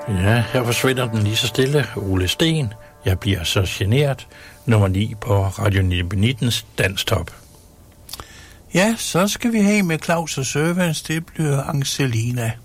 Ja, her forsvinder den lige så stille. Ole Sten. Jeg bliver så genert. Nummer 9 på Radio 19's Danstop. Ja, så skal vi have med Claus og Servants. Det bliver Angelina.